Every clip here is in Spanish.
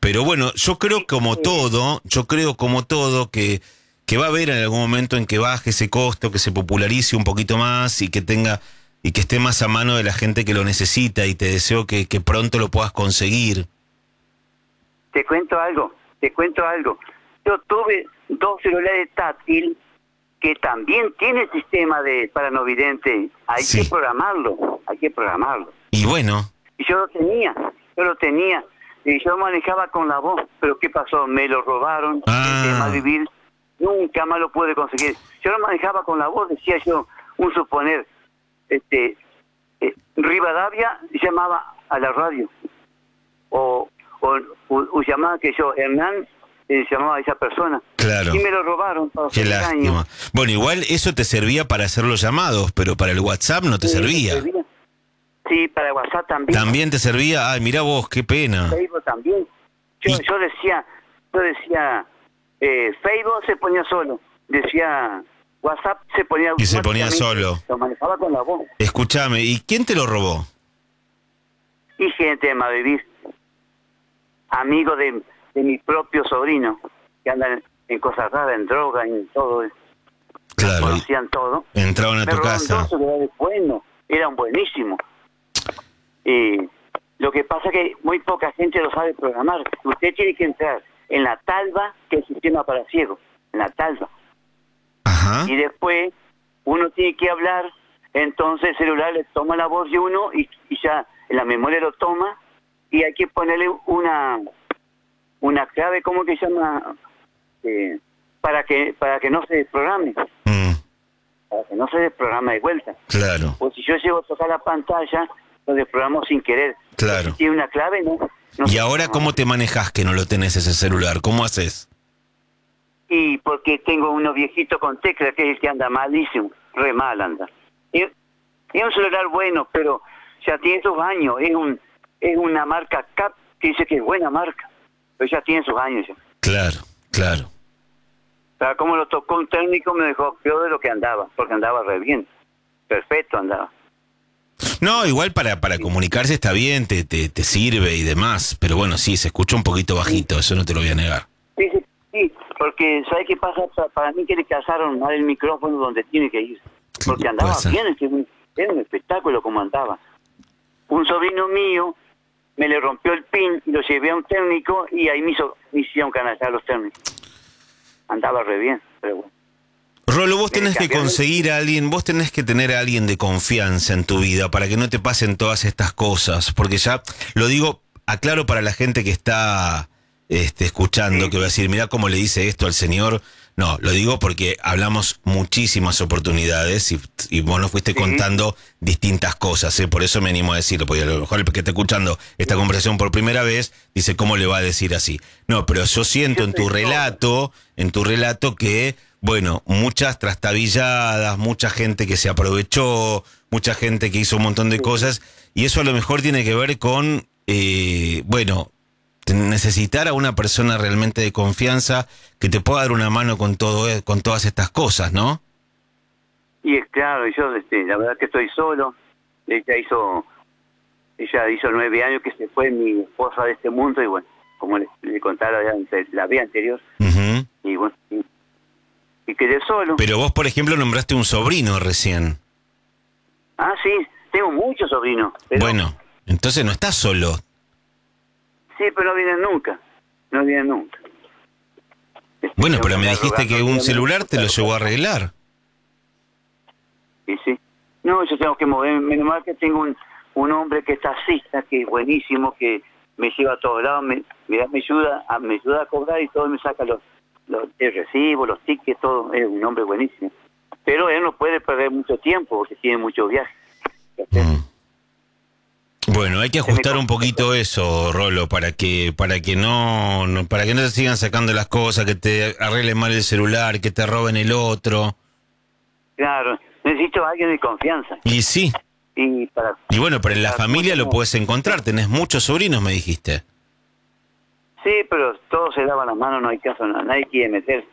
Pero bueno, yo creo como todo que va a haber en algún momento en que baje ese costo, que se popularice un poquito más y que esté más a mano de la gente que lo necesita, y te deseo que pronto lo puedas conseguir. Te cuento algo. Yo tuve 2 celulares táctil que también tiene sistema para no vidente. Hay que programarlo. Y bueno. Y yo lo tenía. Y yo manejaba con la voz. Pero ¿qué pasó? Me lo robaron. El tema vivir. Nunca más lo pude conseguir. Yo lo manejaba con la voz, decía yo, un suponer. Rivadavia llamaba a la radio. O llamaba que yo, Hernán, llamaba a esa persona. Claro. Y me lo robaron. Qué lástima. Bueno, igual eso te servía para hacer los llamados, pero para el WhatsApp no te servía. Sí, para WhatsApp también. ¿También te servía? Ay, mirá vos, qué pena. Facebook también. Yo decía, Facebook se ponía solo. Decía, WhatsApp se ponía... Y se ponía solo. Lo manejaba con la voz. Escúchame, ¿y quién te lo robó? Y gente de Madrid. Amigo de mi propio sobrino, que andan en cosas raras, en droga, en todo. Claro. Conocían todo. Entraban a tu casa. Eran buenísimos. Lo que pasa es que muy poca gente lo sabe programar. Usted tiene que entrar en la talba, que es el sistema para ciegos, en la talba. Ajá. Y después uno tiene que hablar, entonces el celular le toma la voz de uno y ya en la memoria lo toma, y hay que ponerle una clave, ¿cómo que se llama? Para que no se desprograme. Para que no se desprograme de vuelta. Claro. Pues si yo llego a tocar la pantalla, lo desprogramo sin querer. Claro. Si tiene una clave, no. ¿Y ahora cómo te manejas que no lo tenés ese celular? ¿Cómo haces? Y porque tengo uno viejito con tecla, que es el que anda malísimo, re mal anda. Y es un celular bueno, pero ya tiene sus años. Es una marca CAP, que dice que es buena marca, pero ya tiene sus años ya. Claro. O sea, como lo tocó un técnico, me dejó peor de lo que andaba, porque andaba re bien. Perfecto andaba. No, igual para comunicarse está bien, te sirve y demás, pero bueno, sí, se escucha un poquito bajito, eso no te lo voy a negar. Sí, porque ¿sabes qué pasa? Para mí que le casaron mal el micrófono donde tiene que ir, porque andaba bien, era un espectáculo como andaba. Un sobrino mío me le rompió el pin y lo llevé a un técnico, y ahí me hicieron canalizar los técnicos. Andaba re bien, pero bueno. Rolo, vos tenés que conseguir a alguien, vos tenés que tener a alguien de confianza en tu vida para que no te pasen todas estas cosas, porque ya lo digo, aclaro para la gente que está escuchando, que va a decir, mirá cómo le dice esto al señor. No, lo digo porque hablamos muchísimas oportunidades y vos nos fuiste contando distintas cosas, por eso me animo a decirlo, porque a lo mejor el que está escuchando esta conversación por primera vez dice, ¿cómo le va a decir así? No, pero yo siento en tu relato que, bueno, muchas trastabilladas, mucha gente que se aprovechó, mucha gente que hizo un montón de cosas, y eso a lo mejor tiene que ver con, necesitar a una persona realmente de confianza que te pueda dar una mano con todas estas cosas, ¿no? Y es claro, yo la verdad que estoy solo. Ella hizo 9 años que se fue mi esposa de este mundo, y bueno, como le contaba la vez anterior, y bueno, y quedé solo. Pero vos, por ejemplo, nombraste un sobrino recién. Ah, sí, tengo muchos sobrinos. Pero... Bueno, entonces no estás solo. Sí, pero no vienen nunca. Bueno, pero me dijiste que un celular te lo llevó a arreglar. Sí. No, yo tengo que mover. Menos mal que tengo un hombre que es taxista, que es buenísimo, que me lleva a todos lados, me ayuda a cobrar y todo, me saca el recibo, los tickets, todo. Es un hombre buenísimo. Pero él no puede perder mucho tiempo porque tiene muchos viajes. Bueno, hay que ajustar un poquito eso, Rolo, para que no te sigan sacando las cosas, que te arreglen mal el celular, que te roben el otro. Claro, necesito a alguien de confianza. Y sí. Y bueno, pero en la familia lo puedes encontrar, tenés muchos sobrinos, me dijiste. Sí, pero todos se daban las manos, no hay caso, nadie quiere meterse.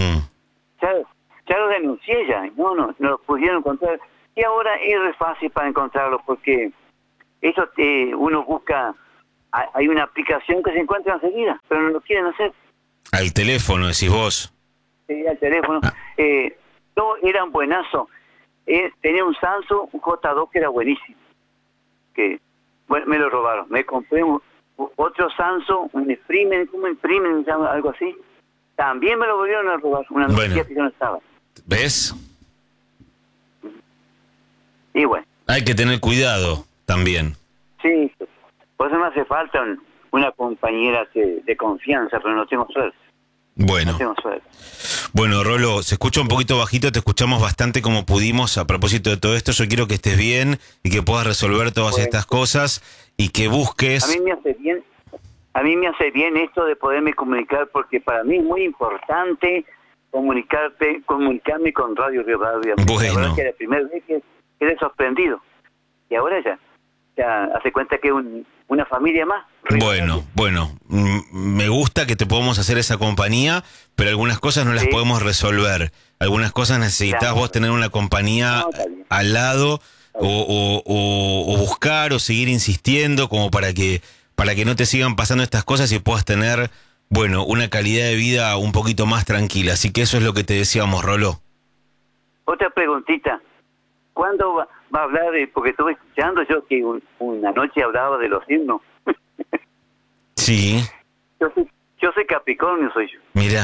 Ya lo denuncié ya, no lo pudieron encontrar. Y ahora es re fácil para encontrarlo, porque eso uno busca hay una aplicación que se encuentra enseguida, pero no lo quieren hacer. Al teléfono, decís vos. Sí, al teléfono. Todos eran buenazos. Tenía un Samsung, un J2 que era buenísimo. Que bueno, me lo robaron. Me compré otro Samsung, un Freeman, ¿cómo imprimen? Algo así. También me lo volvieron a robar. Una noticia que yo no estaba. ¿Ves? Y bueno. Hay que tener cuidado también. Sí, por eso me hace falta una compañera de confianza, pero no tengo suerte. Bueno. No tengo suerte. Bueno, Rolo, se escucha un poquito bajito, te escuchamos bastante como pudimos a propósito de todo esto. Yo quiero que estés bien y que puedas resolver todas estas cosas y que busques... A mí me hace bien esto de poderme comunicar, porque para mí es muy importante comunicarme con Radio Rivadavia. Bueno. La verdad que la primera vez que quedé sorprendido. Y ahora ya hace cuenta que una familia más. Bueno, me gusta que te podamos hacer esa compañía, pero algunas cosas no las podemos resolver. Algunas cosas necesitas vos tener una compañía al lado o buscar o seguir insistiendo como para que no te sigan pasando estas cosas y puedas tener, bueno, una calidad de vida un poquito más tranquila. Así que eso es lo que te decíamos, Rolo. Otra preguntita. ¿Cuándo va a hablar porque estuve escuchando yo que una noche hablaba de los himnos? Sí. Yo soy Capricornio, soy yo. Mira.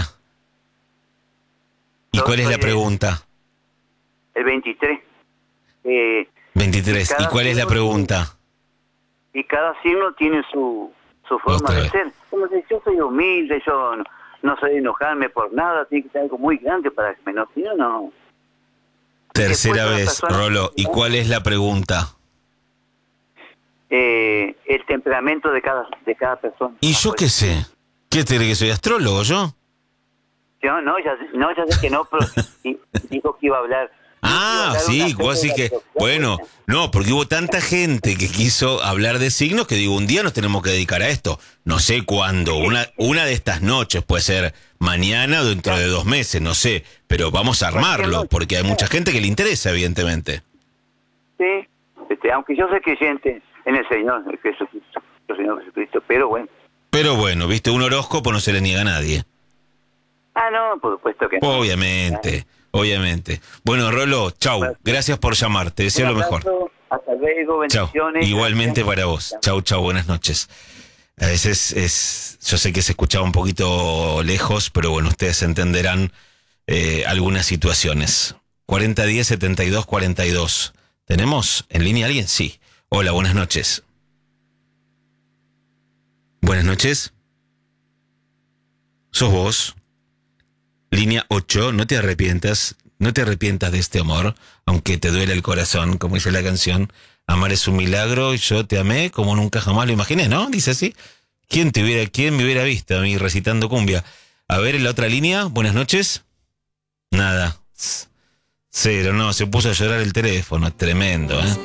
¿Y cuál es la pregunta? El 23. 23. ¿Y cuál es la pregunta? Y cada signo tiene su forma de ser. Como si yo soy humilde, yo no sé enojarme por nada, tiene que ser algo muy grande para que me enoje. Yo no. Tercera vez, Rolo. ¿Y cuál es la pregunta? El temperamento de cada persona. ¿Y yo qué sé? ¿Qué te crees que soy astrólogo yo? Yo ya sé que no, pero dijo que iba a hablar. Sí, vos sí que... Bueno, no, porque hubo tanta gente que quiso hablar de signos que digo, un día nos tenemos que dedicar a esto. No sé cuándo, una de estas noches, puede ser mañana o dentro de 2 meses, no sé. Pero vamos a armarlo, porque hay mucha gente que le interesa, evidentemente. Sí, aunque yo soy creyente en el Señor Jesucristo, pero bueno. Pero bueno, viste, un horóscopo no se le niega a nadie. No, por supuesto que no. Obviamente. Bueno, Rolo, chau. Gracias por llamar. Te deseo lo mejor. Hasta luego, bendiciones. Chau. Igualmente para vos. Chau, buenas noches. A veces yo sé que se escuchaba un poquito lejos, pero bueno, ustedes entenderán algunas situaciones. 4010-7242. ¿Tenemos en línea a alguien? Sí. Hola, buenas noches. Buenas noches. ¿Sos vos? Línea 8, no te arrepientas de este amor, aunque te duele el corazón, como dice la canción. Amar es un milagro y yo te amé como nunca jamás lo imaginé, ¿no? Dice así. ¿Quién me hubiera visto a mí recitando cumbia? A ver, en la otra línea, buenas noches. Nada. Cero, no, se puso a llorar el teléfono, tremendo, ¿eh?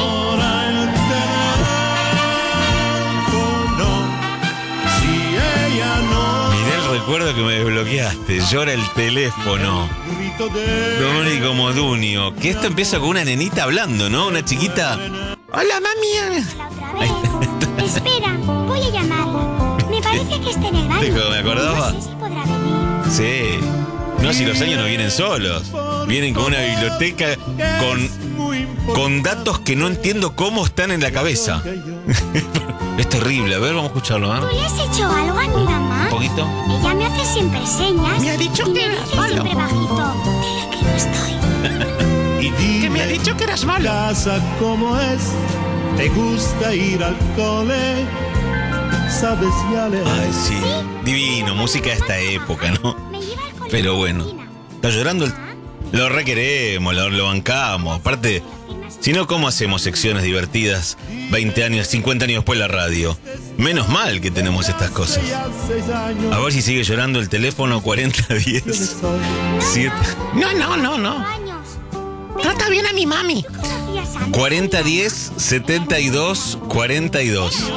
Recuerdo que me desbloqueaste, llora el teléfono. Domenico Modugno. Que esto empieza con una nenita hablando, ¿no? Una chiquita. Hola, mami. Espera, voy a llamarla. Me parece que está en el baño. ¿Me acordaba? No sé si podrá venir. Sí. No, si los años no vienen solos. Vienen con una biblioteca con datos que no entiendo cómo están en la cabeza. Es terrible. A ver, vamos a escucharlo, ¿eh? ¿Tú le has hecho algo a mi mamá? ¿Un poquito? Ella me hace siempre señas. Me ha dicho que eras malo. Siempre bajito. Dile que no estoy. Y dime, que me ha dicho que eras malo. Casa como es, te gusta ir al cole, sabes ya leer. Ay, sí. Divino, música de esta época, ¿no? Pero bueno, está llorando lo requeremos, lo bancamos. Aparte, si no, ¿cómo hacemos secciones divertidas 20 años, 50 años después de la radio? Menos mal que tenemos estas cosas. A ver si sigue llorando el teléfono 4010 7. No. Trata bien a mi mami. 4010 72 42.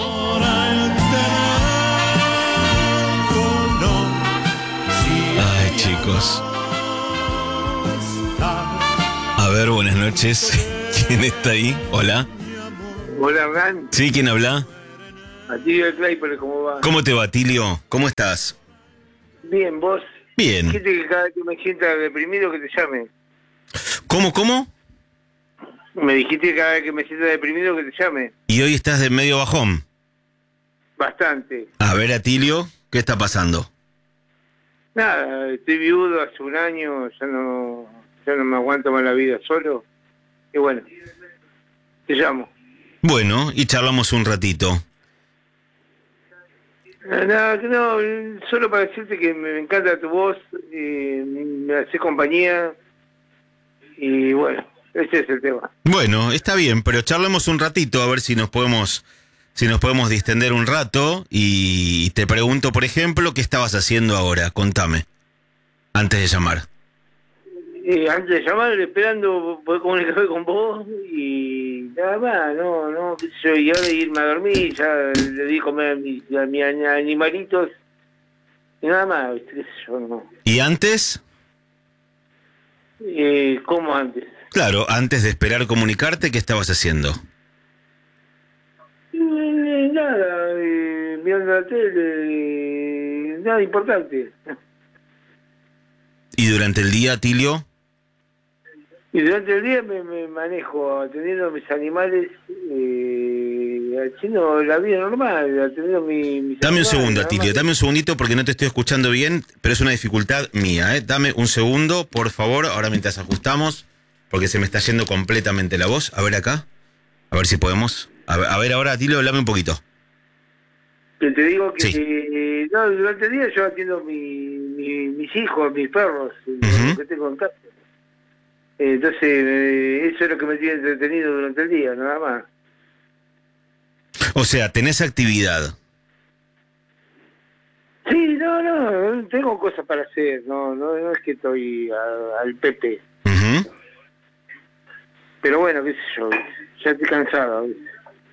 Ay, chicos. A ver, buenas noches. ¿Quién está ahí? Hola. Hola, Hernán. Sí, ¿quién habla? Atilio de Claypole, ¿cómo va? ¿Cómo te va, Tilio? ¿Cómo estás? Bien, vos. Bien. Dijiste que cada vez que me sienta deprimido que te llame. ¿Cómo? Me dijiste que cada vez que me sienta deprimido que te llame. Y hoy estás de medio bajón. Bastante. A ver, Atilio, ¿qué está pasando? Nada, estoy viudo hace un año, ya no me aguanto más la vida solo. Y bueno, te llamo. Bueno, y charlamos un ratito. Nada, no, solo para decirte que me encanta tu voz, me hace compañía y bueno, ese es el tema. Bueno, está bien, pero charlemos un ratito a ver si nos podemos distender un rato y te pregunto, por ejemplo, ¿qué estabas haciendo ahora? Contame, antes de llamar. Antes de llamar, esperando poder comunicarme con vos y nada más, no, qué sé yo, y ahora irme a dormir, ya le di comer a mis animalitos y nada más, ¿viste? Qué sé yo, no. ¿Y antes? ¿Cómo antes? Claro, antes de esperar comunicarte, ¿qué estabas haciendo? Nada, mirando la tele, nada importante. ¿Y durante el día, Tilio? Y durante el día me manejo atendiendo a mis animales, haciendo la vida normal, atendiendo mis Dame un animales, segundo, nada Tilio, más. dame un segundito porque no te estoy escuchando bien, pero es una dificultad mía, ¿eh? Dame un segundo, por favor, ahora mientras ajustamos, porque se me está yendo completamente la voz. A ver acá, a ver si podemos. A ver ahora, Tilio, hablame un poquito. Que te digo que Sí. no, durante el día yo atiendo mis hijos, mis perros, Ujú. lo que tengo en casa. Entonces, eso es lo que me tiene entretenido durante el día, nada más. O sea, tenés actividad. Sí, no, tengo cosas para hacer, no es que estoy al pepe. Ujú. Pero bueno, qué sé yo, ya estoy cansado. ¿Viste?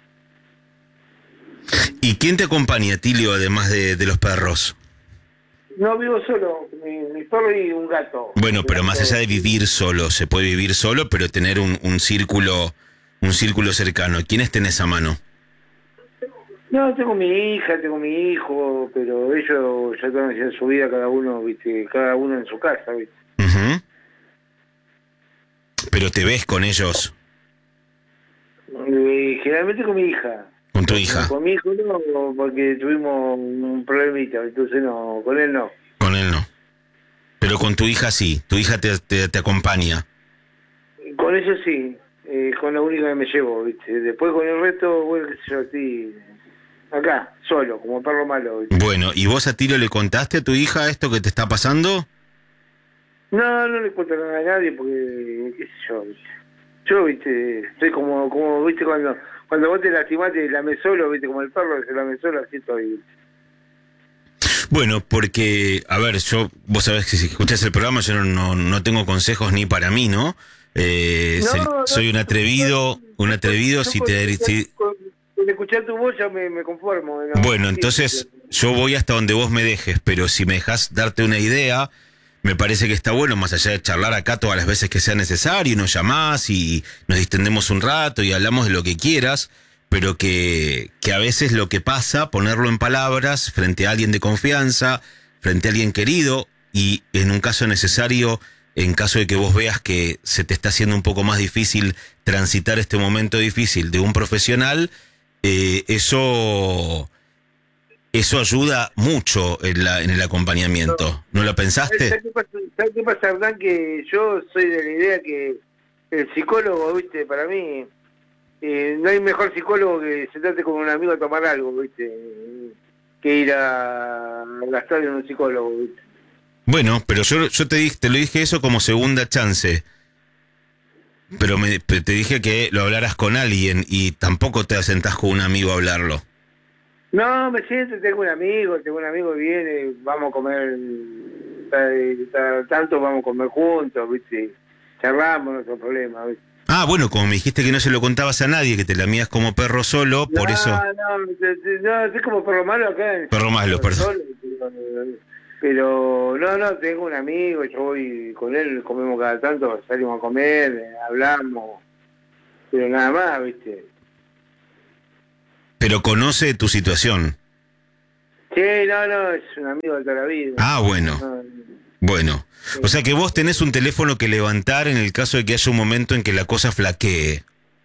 ¿Y quién te acompaña, Tilio, además de los perros? No vivo solo, mi perro y un gato. Bueno, pero más allá de vivir solo, se puede vivir solo, pero tener un círculo cercano. ¿Quiénes tenés a mano? No, tengo mi hija, tengo mi hijo, pero ellos ya están haciendo su vida cada uno, ¿viste? Cada uno en su casa, ¿viste? Ujú. Pero te ves con ellos, Generalmente con mi hija. con tu hija. Con mi hijo no, porque tuvimos un problemita, entonces no, con él no. Con él no. Pero con tu hija sí, tu hija te acompaña. Con ellos sí, con la única que me llevo, ¿viste? Después con el resto, bueno, qué sé yo, estoy acá, solo, como perro malo, ¿viste? Bueno, ¿y vos a Tilio le contaste a tu hija esto que te está pasando? No le cuento nada a nadie porque, qué sé yo, ¿viste? Yo, ¿viste? Estoy como ¿viste? Cuando vos te lastimaste, lamé solo, ¿viste? Como el perro que se lame solo, así estoy, ¿viste? Bueno, porque, a ver, vos sabés que si escuchás el programa yo no tengo consejos ni para mí, ¿no? Soy un atrevido si te... Con escuchar tu voz ya me conformo. ¿no? Bueno, entonces yo voy hasta donde vos me dejes, pero si me dejás darte una idea, me parece que está bueno, más allá de charlar acá todas las veces que sea necesario, nos llamás y nos distendemos un rato y hablamos de lo que quieras, pero que a veces lo que pasa, ponerlo en palabras frente a alguien de confianza, frente a alguien querido, y en un caso necesario, en caso de que vos veas que se te está haciendo un poco más difícil transitar este momento difícil de un profesional, eso ayuda mucho en el acompañamiento. ¿No lo pensaste? ¿Sabes qué pasa, Hernán? Que yo soy de la idea que el psicólogo, ¿viste? Para mí, no hay mejor psicólogo que sentarte con un amigo a tomar algo, ¿viste? Que ir a gastar en un psicólogo, ¿viste? Bueno, pero yo te lo dije eso como segunda chance. Pero te dije que lo hablaras con alguien y tampoco te sentás con un amigo a hablarlo. No, me siento, tengo un amigo que viene, vamos a comer, tanto vamos a comer juntos, ¿viste? Charlamos nuestro problema, ¿viste? Ah, bueno, como me dijiste que no se lo contabas a nadie, que te lamías como perro solo, por eso... No, estoy como perro malo acá. Perro malo, perdón. Solo, pero no, tengo un amigo, yo voy con él, comemos cada tanto, salimos a comer, hablamos, pero nada más, ¿viste? Pero conoce tu situación. Sí, no, es un amigo de toda la vida. Ah, bueno. No, Bueno. O sea que vos tenés un teléfono que levantar en el caso de que haya un momento en que la cosa flaquee.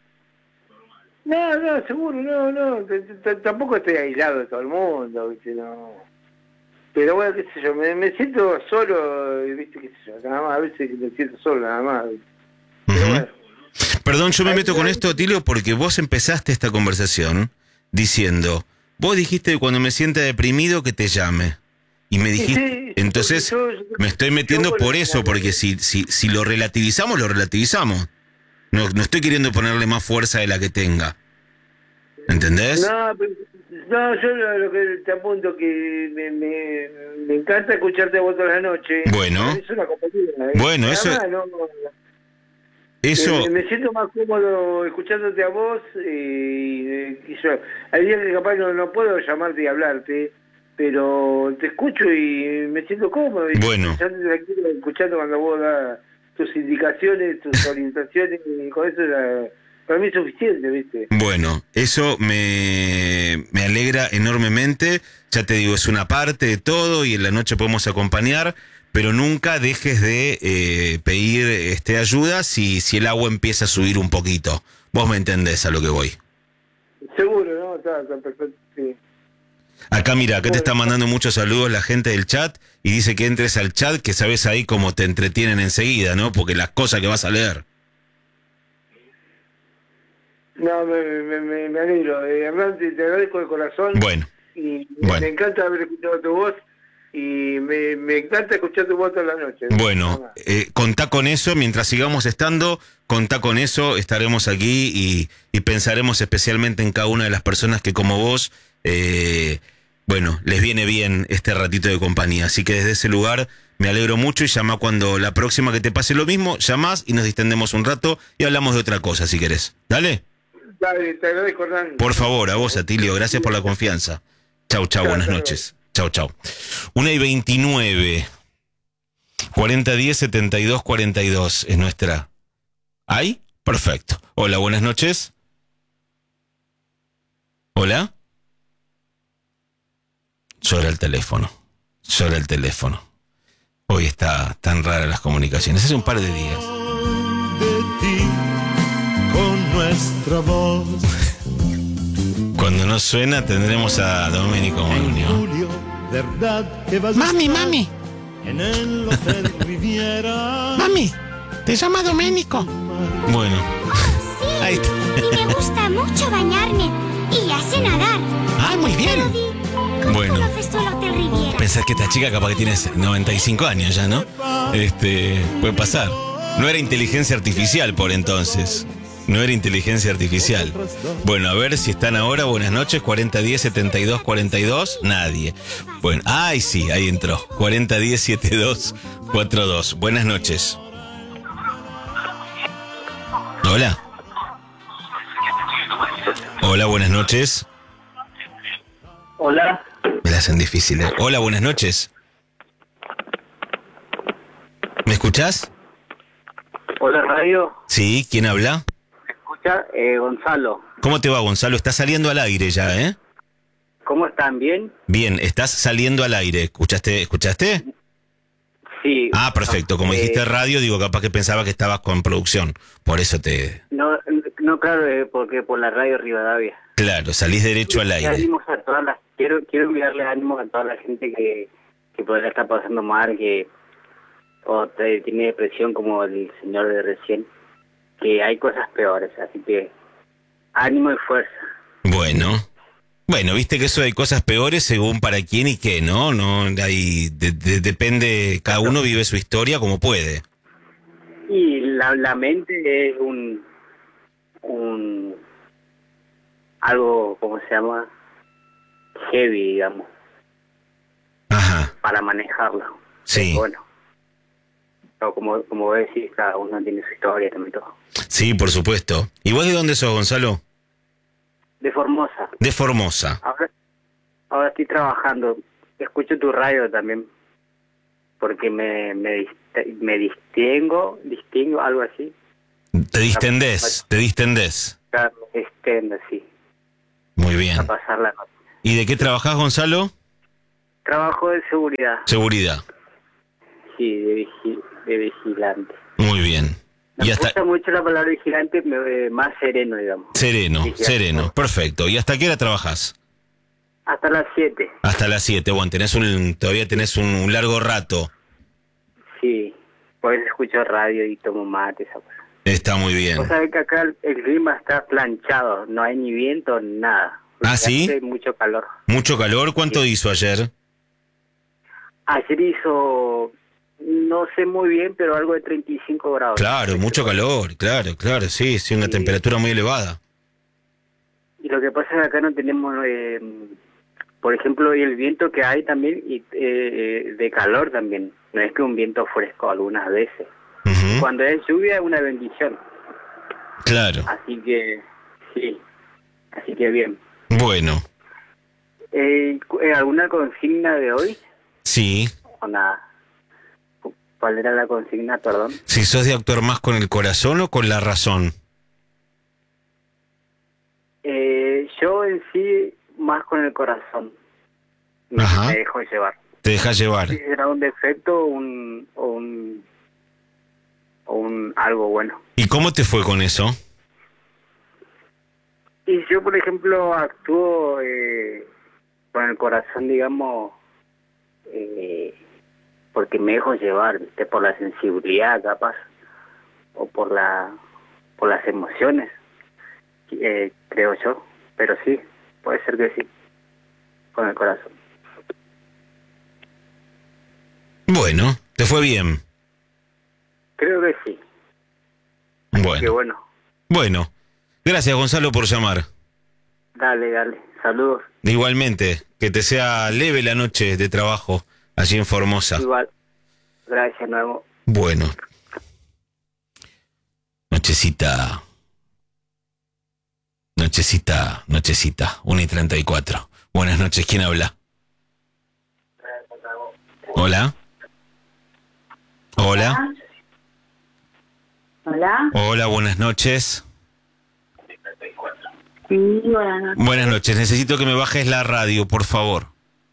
no, seguro, no. Tampoco estoy aislado de todo el mundo, ¿viste? No. Pero bueno, qué sé yo, me siento solo, ¿viste? Qué sé yo, nada más, a veces me siento solo, nada más, ¿viste? Pero Ujú. bueno. Perdón, yo me meto con esto, Tilio, porque vos empezaste esta conversación diciendo, vos dijiste que cuando me sienta deprimido que te llame. Y me dijiste, Sí, entonces yo- me estoy metiendo yo, por eso, porque si lo relativizamos, lo relativizamos. No estoy queriendo ponerle más fuerza de la que tenga. ¿Entendés? No, yo lo que te apunto que me encanta escucharte a vos toda la noche. Bueno. Es una compañía. Bueno, Nada eso- más, no, Eso, me siento más cómodo escuchándote a vos y yo, hay días que capaz no puedo llamarte y hablarte, pero te escucho y me siento cómodo. Y Bueno. ya te tranquilo escuchando cuando vos das tus indicaciones, tus orientaciones, y con eso para mí es suficiente, ¿viste? bueno, eso me alegra enormemente. Ya te digo, es una parte de todo y en la noche podemos acompañar, pero nunca dejes de pedir ayuda si el agua empieza a subir un poquito. Vos me entendés a lo que voy. Seguro, ¿no? Está perfecto, sí. Acá mira, acá te está mandando muchos saludos la gente del chat y dice que entres al chat, que sabes ahí cómo te entretienen enseguida, ¿no? Porque las cosas que vas a leer. No, me alegro. Hernán, te agradezco de corazón. Bueno, Y bueno. me encanta haber escuchado tu voz y me encanta escuchar tu voz toda la noche. Bueno, contá con eso, mientras sigamos estando, contá con eso, estaremos aquí y pensaremos especialmente en cada una de las personas que como vos, bueno, les viene bien este ratito de compañía. Así que desde ese lugar me alegro mucho y llama cuando la próxima que te pase lo mismo, llamás y nos distendemos un rato y hablamos de otra cosa si querés. Dale. Dale, te agradezco, Hernán. Por favor, a vos, Atilio, gracias por la confianza. Chau, buenas noches. Chau. 1:29. 4010 72 42 es nuestra. ¿Ahí? Perfecto. Hola, buenas noches. Hola. Llora el teléfono. Hoy está tan rara las comunicaciones. Hace un par de días. De ti, con nuestra voz. Cuando no suena tendremos a Domenico Modugno. Julio, verdad que vas a Mami, estar mami, en el Hotel Riviera. mami, te llama Doménico. Bueno, Sí, ahí está. y me gusta mucho bañarme y ya sé nadar. Ah, muy bien. Pero di, ¿cómo Bueno. conoces tú el Hotel Riviera? Pensás que esta chica capaz que tienes 95 años ya, ¿no? Puede pasar. No era inteligencia artificial por entonces. No era inteligencia artificial. Bueno, a ver si están ahora. Buenas noches, 4010 72 42. Nadie. Bueno, ay sí, ahí entró. 4010 72 42. Buenas noches. Hola. Hola, buenas noches. Hola. Me la hacen difícil, ¿eh? Hola, buenas noches. ¿Me escuchás? Hola, radio. Sí, ¿quién habla? Escucha, Gonzalo. ¿Cómo te va, Gonzalo? Estás saliendo al aire ya, ¿eh? ¿Cómo están? ¿Bien? Bien, estás saliendo al aire. ¿Escuchaste? Sí. Ah, perfecto. Como dijiste radio, digo, capaz que pensaba que estabas con producción. Por eso No, claro, porque por la radio Rivadavia. Claro, salís derecho al aire. Ánimos a todas las, quiero enviarle ánimos a toda la gente que podría estar pasando mal, que tiene depresión como el señor de recién, que hay cosas peores, así que ánimo y fuerza. Bueno, viste que eso hay cosas peores según para quién y qué, ¿no? No hay depende, cada uno vive su historia como puede. Y la mente es algo, ¿cómo se llama? Heavy, digamos, Ajá. para manejarlo. Sí. Pero bueno, pero como decís, cada uno tiene su historia también todo. Sí, por supuesto. ¿Y vos de dónde sos, Gonzalo? De Formosa. De Formosa. Ahora estoy trabajando. Escucho tu radio también, porque me distingo, algo así. Te distendés. Claro, me extiendo, sí. Muy bien. a pasar la noche. ¿Y de qué trabajás, Gonzalo? Trabajo de seguridad, Seguridad. sí, de vigilante. Muy bien. Me Y hasta gusta mucho la palabra vigilante, más sereno, digamos. sereno, Vigilante. sereno. Perfecto. ¿Y hasta qué hora trabajás? Hasta las 7, Hasta las 7. Bueno, todavía tenés un largo rato. sí. Por eso escucho radio y tomo mate, esa cosa. Está muy bien. Vos sabés que acá el clima está planchado, no hay ni viento, nada. ¿Ah, sí? Hace mucho calor. ¿Mucho calor? ¿Cuánto hizo ayer? Ayer hizo, no sé muy bien, pero algo de 35 grados. Claro, mucho calor. Claro, sí, una Sí. temperatura muy elevada. Y lo que pasa es que acá no tenemos, por ejemplo, y el viento que hay también, y de calor también. No es que un viento fresco algunas veces. Ujú. Cuando es lluvia es una bendición. Claro. Así que, sí. Así que bien. Bueno, ¿Alguna consigna de hoy? sí. ¿O nada? ¿Cuál era la consigna, perdón? Si sos de actuar más con el corazón o con la razón. Yo en sí, más con el corazón. Ajá. Me dejo llevar. Te dejas llevar. Si será un defecto o algo bueno. ¿Y cómo te fue con eso? Y yo, por ejemplo, actúo con el corazón, digamos, porque me dejo llevar, ¿viste? Por la sensibilidad, capaz, o por las emociones, creo yo. Pero sí, puede ser que sí, con el corazón. Bueno, te fue bien. Creo que sí. Qué Bueno. bueno. Bueno. Gracias, Gonzalo, por llamar. Dale, saludos. Igualmente, que te sea leve la noche de trabajo allí en Formosa. Igual, gracias, nuevo. Bueno. Nochecita. 1:34. Buenas noches, ¿quién habla? Hola. Hola. Hola. Hola, buenas noches. Sí, buenas noches. Buenas noches, necesito que me bajes la radio, por favor.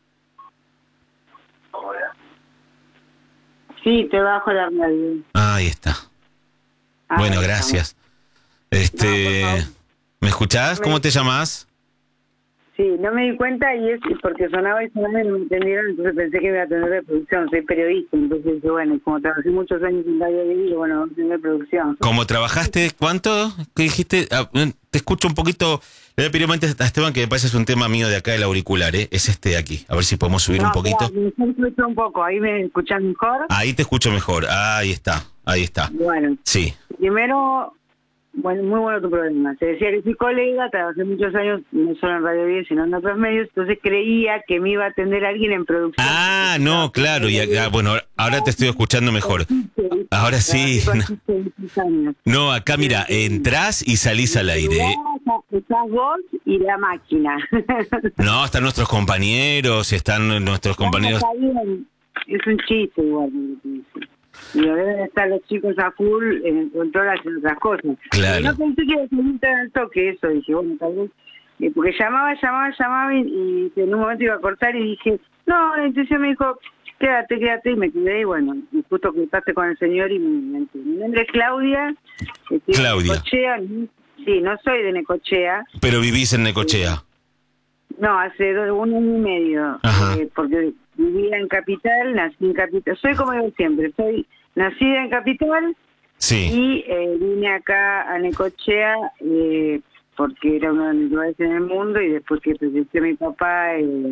Sí, te bajo la radio. Ahí está. Bueno, Ahí gracias. No, por favor. ¿Me escuchás? ¿Cómo te llamás? Sí, no me di cuenta y es porque sonaba y no me entendieron, entonces pensé que iba a tener de producción. Soy periodista, entonces bueno, como trabajé muchos años en radio, digo, bueno, vamos a tener producción. ¿Cómo trabajaste? ¿Cuánto? ¿Qué dijiste? Te escucho un poquito. Le voy a pedir antes a Esteban que me parece es un tema mío de acá del auricular, ¿eh? Es este de aquí. A ver si podemos subir un poquito. Me escucho un poco, ahí me escuchan mejor. Ahí te escucho mejor. Ahí está. Bueno, Sí. primero, bueno, muy bueno tu programa. Se decía que soy colega, trabajé muchos años, no solo en Radio 10, sino en otros medios, entonces creía que me iba a atender alguien en producción. Ah, no, claro. Bueno, ahora te estoy escuchando mejor. Ahora sí. No, acá mira, entrás y salís al aire, ¿eh? Estás vos y la máquina. No, están nuestros compañeros, Está bien. Es un chiste igual. Y deben estar los chicos a full con todas las otras cosas. Claro. No pensé que iba a salir tan al toque eso. Dije, bueno, tal vez. Porque llamaba y en un momento iba a cortar y dije, no, la intención me dijo, quédate, y me quedé. Y bueno, y justo contaste con el señor y me enteré. Mi nombre es Claudia. Claudia. Necochea. Sí, no soy de Necochea. Pero vivís en Necochea. No, hace 1 año y medio. Ajá. Porque vivía en Capital, nací en Capital. Soy como digo siempre, soy nacida en Capital. Sí. Y vine acá a Necochea porque era uno de mis lugares en el mundo y después que falleció mi papá,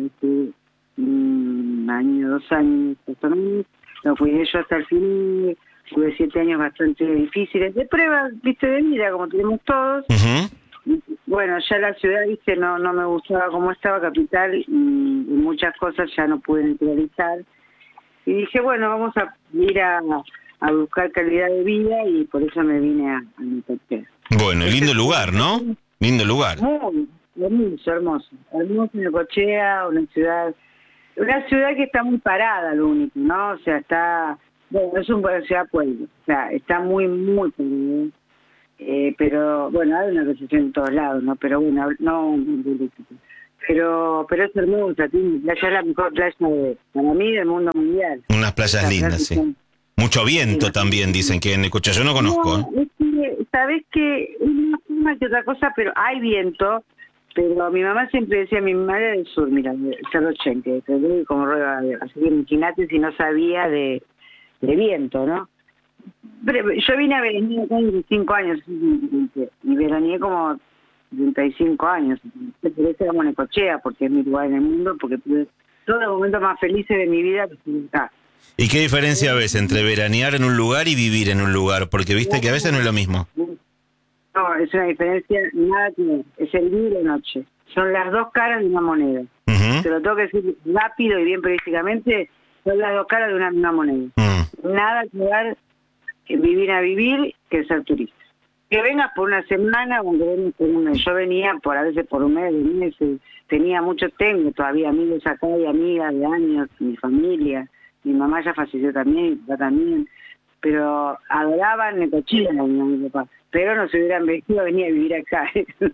un año, 2 años, lo cuidé yo hasta el fin. Tuve 7 años bastante difíciles de prueba, viste, de vida, como tenemos todos. Uh-huh. Bueno, ya la ciudad, viste, no me gustaba cómo estaba Capital y muchas cosas ya no pude neutralizar. Y dije, bueno, vamos a ir a buscar calidad de vida y por eso me vine a Necochea. Bueno, lindo lugar, ¿no? Lindo lugar. Muy hermoso. Hermoso Necochea, una ciudad que está muy parada, lo único, ¿no? O sea, está, bueno, es una ciudad pueblo, o sea, está muy, muy parada. pero bueno, hay una recesión en todos lados, ¿no? Pero bueno, no pero es hermosa, tiene playa, es la mejor playa para mí del mundo mundial. Unas playas lindas, sí. Mucho viento también, dicen que en Necochea. Yo no conozco. No, es que, sabés que es más clima que otra cosa, pero hay viento. Pero mi mamá siempre decía, mi madre era del sur, mira, el Cerro Chenque, como rueda, así que imagínate si no sabía de viento, ¿no? Pero yo vine a veranear acá 25 años, y veraneé como 35 años. Por eso amo Necochea, porque es mi lugar en el mundo, porque tuve todos los momentos más felices de mi vida que estuve acá. ¿Y qué diferencia ves entre veranear en un lugar y vivir en un lugar? Porque viste que a veces no es lo mismo. No, es una diferencia nada que ver. Es el día y la noche. Son las dos caras de una moneda. Uh-huh. Te lo tengo que decir rápido y bien precisamente, son las dos caras de una misma moneda. Nada que ver que vivir a vivir que ser turista. Que vengas por una semana o que vengas por un mes. Yo venía a veces por un mes, 2 meses. Tengo todavía amigos acá y amigas de años, mi familia. Mi mamá ya falleció también, mi papá también. Pero adoraban Necochea, mi papá. Pero no se hubieran vestido, venía a vivir acá.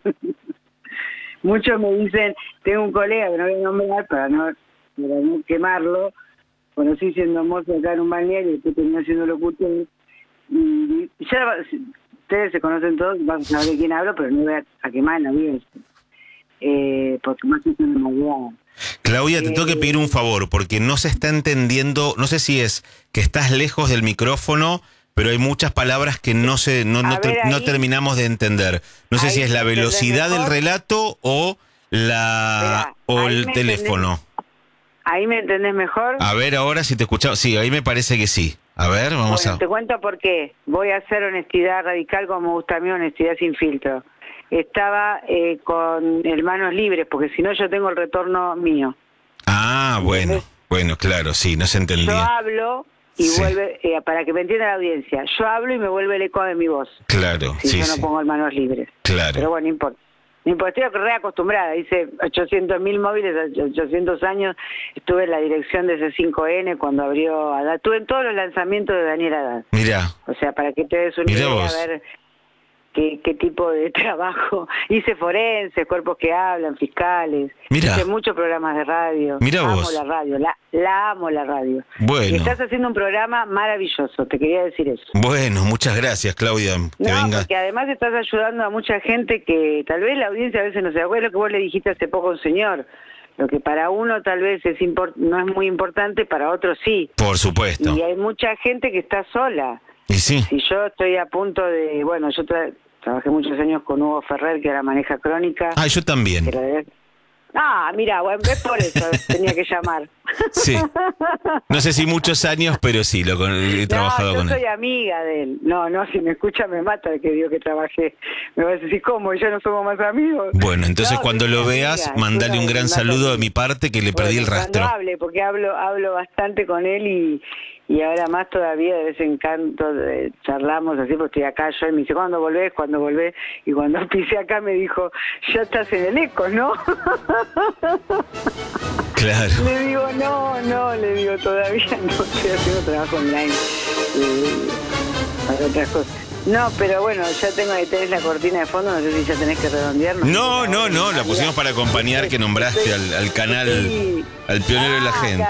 Muchos me dicen, tengo un colega que no voy a nombrar para no quemarlo, conocí siendo mozo acá en un balneario y después terminé siendo locutor. Y ya ustedes se conocen todos, van a saber de quién hablo, pero no voy a quemar la audiencia. Porque más es una maldad. Claudia, te tengo que pedir un favor, porque no se está entendiendo, no sé si es que estás lejos del micrófono, pero hay muchas palabras que no terminamos de entender. No sé si es la velocidad del relato o el teléfono. ¿Ahí me entendés mejor? A ver, ahora si te escuchamos. Sí, ahí me parece que sí. A ver, vamos a... Te cuento por qué. Voy a hacer honestidad radical como me gusta a mí, honestidad sin filtro. Estaba con Hermanos Libres, porque si no yo tengo el retorno mío. Ah, bueno, claro, sí, no se entendía. Yo hablo y vuelve, para que me entienda la audiencia, yo hablo y me vuelve el eco de mi voz. Claro, si yo no pongo Hermanos Libres. Claro. Pero bueno, no importa. Estoy reacostumbrada, hice 800.000 móviles, 800 años, estuve en la dirección de C5N cuando abrió Haddad, estuve en todos los lanzamientos de Daniel Haddad. Mirá. O sea, para que te des una idea, a ver qué tipo de trabajo. Hice forenses, cuerpos que hablan, fiscales. Mirá. Hice muchos programas de radio. Mirá amo vos. La radio, la amo la radio. Bueno. Y estás haciendo un programa maravilloso, te quería decir eso. Bueno, muchas gracias, Claudia. Porque además estás ayudando a mucha gente que tal vez la audiencia a veces no se acuerda, lo que vos le dijiste hace poco a un señor. Lo que para uno tal vez no es muy importante, para otro sí. Por supuesto. Y hay mucha gente que está sola. Y sí. Si yo estoy a punto de... Bueno, yo trabajé muchos años con Hugo Ferrer, que ahora maneja Crónica. Ah, yo también. Mira, bueno, es por eso tenía que llamar. Sí. No sé si muchos años, pero sí, he trabajado con él. Yo soy amiga de él. No, si me escucha me mata de que digo que trabajé. Me va a decir, ¿cómo? ¿Ya no somos más amigos? Bueno, entonces cuando lo veas, mandale un gran saludo de mi parte, que le perdí el rastro. Cuando porque hablo bastante con él y ahora más todavía de vez en cuando charlamos así, porque estoy acá yo y me dice, ¿cuándo volvés? Y cuando pisé acá me dijo, ya estás en el eco, ¿no? Claro. Le digo, no, todavía no estoy haciendo trabajo online para otras cosas. No, pero bueno, ya tenés la cortina de fondo, no sé si ya tenés que redondear. No, la pusimos para acompañar que nombraste al canal, al pionero de la gente.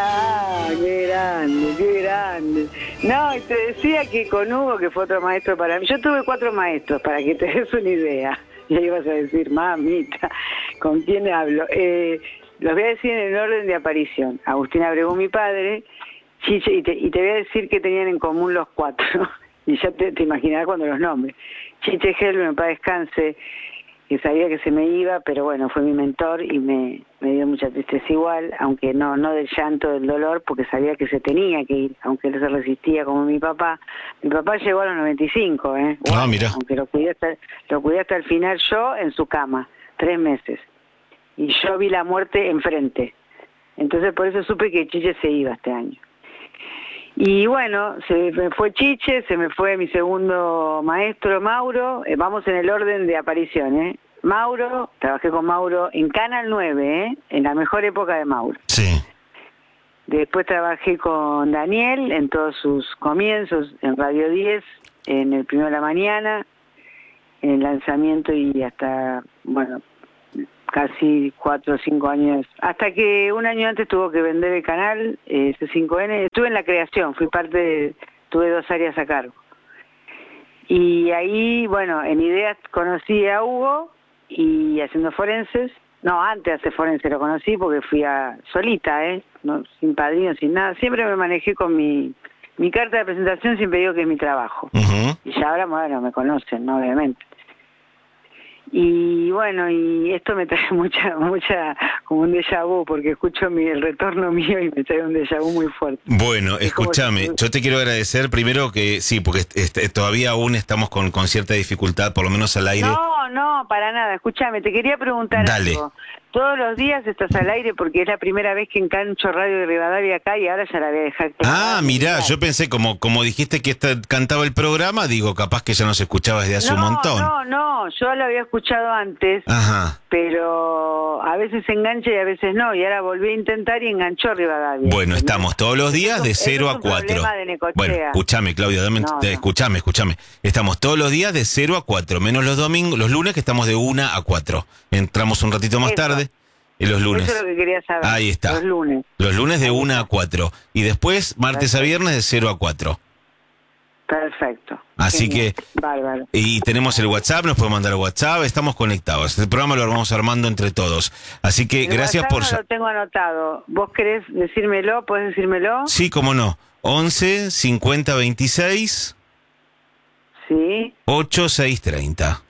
Qué grande. No, y te decía que con Hugo, que fue otro maestro para mí, yo tuve 4 maestros, para que te des una idea. Y ahí vas a decir, mamita, ¿con quién hablo? Los voy a decir en el orden de aparición. Agustín Abreu, mi padre, Chiche, y te voy a decir que tenían en común los 4. Y ya te imaginarás cuando los nombres. Chiche Helme, para descanse, que sabía que se me iba, pero bueno, fue mi mentor y me dio mucha tristeza igual, aunque no del llanto, del dolor, porque sabía que se tenía que ir, aunque él se resistía como mi papá. Mi papá llegó a los 95, Mira. Aunque lo cuidé hasta el final yo en su cama, 3 meses. Y yo vi la muerte enfrente. Entonces por eso supe que Chiche se iba este año. Y bueno, se me fue Chiche, se me fue mi segundo maestro, Mauro. Vamos en el orden de aparición, Mauro, trabajé con Mauro en Canal 9, en la mejor época de Mauro. Sí. Después trabajé con Daniel en todos sus comienzos, en Radio 10, en el Primero de la Mañana. en el lanzamiento y hasta, bueno, casi 4 o 5 años, hasta que un año antes tuvo que vender el canal, C5N. Estuve en la creación, tuve 2 áreas a cargo. Y ahí, bueno, en Ideas conocí a Hugo y haciendo forenses. No, antes de hacer forense lo conocí porque fui solita, no, sin padrino, sin nada. Siempre me manejé con mi carta de presentación, siempre digo que es mi trabajo. Uh-huh. Y ya ahora, bueno, me conocen, ¿no? Obviamente. Y bueno, y esto me trae mucha, como un déjà vu, porque escucho el retorno mío y me trae un déjà vu muy fuerte. Bueno, escúchame, yo te quiero agradecer primero que sí, porque todavía aún estamos con cierta dificultad, por lo menos al aire. No, para nada, escúchame, te quería preguntar algo. Todos los días estás al aire porque es la primera vez que engancho Radio de Rivadavia acá y ahora ya la voy a dejar. Mirá, yo pensé, como dijiste que cantaba el programa, digo, capaz que ya no se escuchaba desde hace un montón. No, yo la había escuchado antes, ajá, pero a veces engancha y a veces no, y ahora volví a intentar y enganchó Rivadavia. Bueno, estamos todos los días de 0 a 4. Bueno, escúchame, Claudia, escúchame. Estamos todos los días de 0 a 4, menos los lunes que estamos de 1 a 4. Entramos un ratito más tarde. En los lunes. Eso es lo que quería saber. Ahí está. Los lunes. Los lunes de 1 a 4. Y después, martes a viernes, de 0 a 4. Perfecto. Así genial. que... Bárbaro. Y tenemos el WhatsApp, nos pueden mandar el WhatsApp, estamos conectados. El programa lo vamos armando entre todos. Así que el gracias por... No lo tengo anotado. ¿Vos querés decírmelo? ¿Podés decírmelo? Sí, cómo no. 11 50 26 Sí. 8630.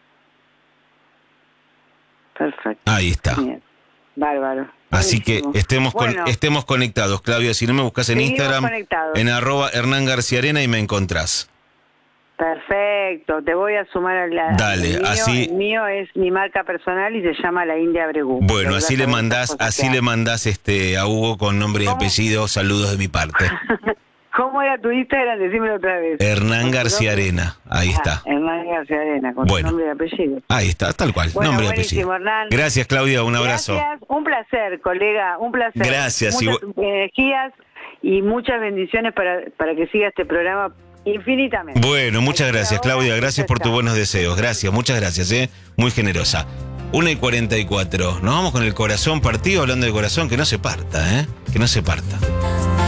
Perfecto. Ahí está. Bien. Bárbaro. Así Buenísimo. que estemos conectados, Claudia. Si no me buscas en Seguimos Instagram, conectados. en @Hernán García Arena y me encontrás. Perfecto, te voy a sumar a la... Dale, el mío, así... El mío es mi marca personal y se llama La India Abregú. Bueno, así le mandás a Hugo con nombre y apellido, saludos de mi parte. ¿Cómo era tu Instagram? Decímelo otra vez. Hernán García Arena, ahí está. Hernán García Arena, con bueno, nombre y apellido. Ahí está, tal cual, bueno, nombre y apellido. Hernán. Gracias, Claudia, un abrazo. Gracias, un placer, colega, un placer. Gracias. Muchas energías y muchas bendiciones para que siga este programa infinitamente. Bueno, muchas gracias, Claudia, gracias por tus buenos deseos. Gracias, muchas gracias, muy generosa. 1:44, nos vamos con el corazón partido, hablando de corazón, que no se parta, que no se parta.